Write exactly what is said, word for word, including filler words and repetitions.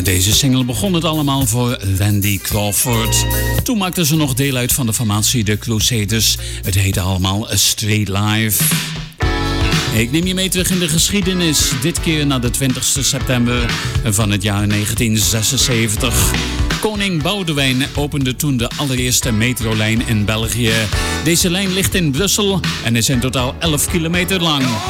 Deze single begon het allemaal voor Randy Crawford. Toen maakten ze nog deel uit van de formatie The Crusaders. Het heette allemaal A Straight Life. Ik neem je mee terug in de geschiedenis. Dit keer naar de twintigste september van het jaar negentien zesenzeventig. Koning Boudewijn opende toen de allereerste metrolijn in België. Deze lijn ligt in Brussel en is in totaal elf kilometer lang.